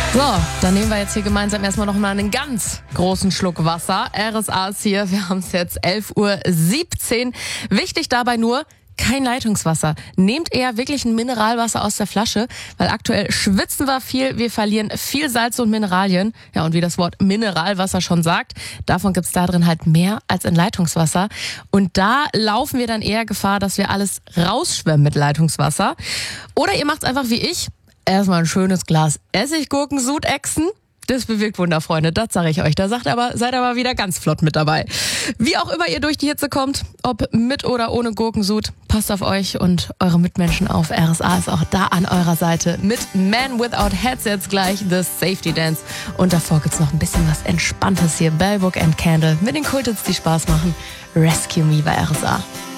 So, dann nehmen wir jetzt hier gemeinsam erstmal noch mal einen ganz großen Schluck Wasser. RSA ist hier, wir haben es jetzt 11:17 Uhr. Wichtig dabei nur, kein Leitungswasser. Nehmt eher wirklich ein Mineralwasser aus der Flasche, weil aktuell schwitzen wir viel, wir verlieren viel Salz und Mineralien. Ja, und wie das Wort Mineralwasser schon sagt, davon gibt's da drin halt mehr als in Leitungswasser. Und da laufen wir dann eher Gefahr, dass wir alles rausschwemmen mit Leitungswasser. Oder ihr macht's einfach wie ich. Erstmal ein schönes Glas Essiggurkensud ächzen. Das bewirkt Wunder, Freunde, das sage ich euch. Da seid aber wieder ganz flott mit dabei. Wie auch immer ihr durch die Hitze kommt, ob mit oder ohne Gurkensud, passt auf euch und eure Mitmenschen auf. RSA ist auch da an eurer Seite mit Man Without Headsets gleich The Safety Dance. Und davor gibt's noch ein bisschen was Entspanntes hier. Bell Book and Candle mit den Kulthits, die Spaß machen. Rescue Me bei RSA.